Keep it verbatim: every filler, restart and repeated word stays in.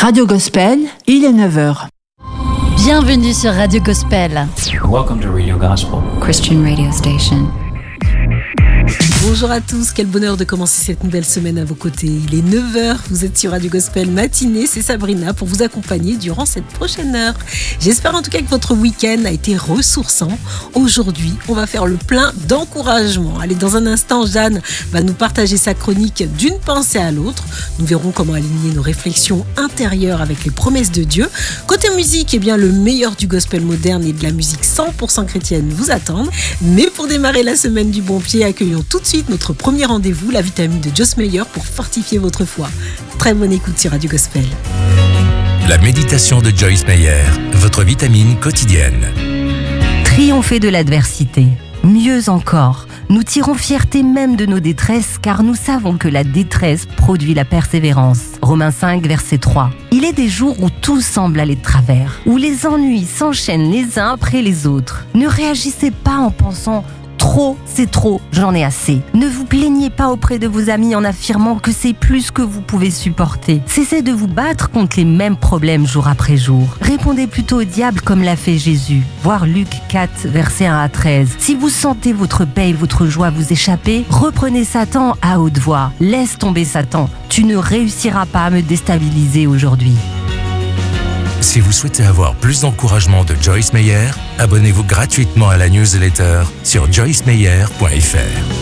Radio Gospel, il est neuf heures. Bienvenue sur Radio Gospel. Welcome to Radio Gospel, Christian radio station. Bonjour à tous, quel bonheur de commencer cette nouvelle semaine à vos côtés. Il est neuf heures, vous êtes sur Radio Gospel matinée, c'est Sabrina pour vous accompagner durant cette prochaine heure. J'espère en tout cas que votre week-end a été ressourçant. Aujourd'hui, on va faire le plein d'encouragement. Allez, dans un instant, Jeanne va nous partager sa chronique d'une pensée à l'autre. Nous verrons comment aligner nos réflexions intérieures avec les promesses de Dieu. Côté musique, eh bien, le meilleur du gospel moderne et de la musique cent pour cent chrétienne vous attendent. Mais pour démarrer la semaine du bon pied, accueillons tout de suite notre premier rendez-vous, la vitamine de Joyce Meyer pour fortifier votre foi. Très bonne écoute sur Radio Gospel. La méditation de Joyce Meyer, votre vitamine quotidienne. Triompher de l'adversité. Mieux encore, nous tirons fierté même de nos détresses car nous savons que la détresse produit la persévérance. Romains cinq, verset trois. Il est des jours où tout semble aller de travers, où les ennuis s'enchaînent les uns après les autres. Ne réagissez pas en pensant « trop, c'est trop, j'en ai assez ». Ne vous plaignez pas auprès de vos amis en affirmant que c'est plus que vous pouvez supporter. Cessez de vous battre contre les mêmes problèmes jour après jour. Répondez plutôt au diable comme l'a fait Jésus. Voir Luc quatre, versets un à treize. Si vous sentez votre paix et votre joie vous échapper, reprenez Satan à haute voix. Laisse tomber Satan. Tu ne réussiras pas à me déstabiliser aujourd'hui. Si vous souhaitez avoir plus d'encouragement de Joyce Meyer, abonnez-vous gratuitement à la newsletter sur joyce meyer point f r.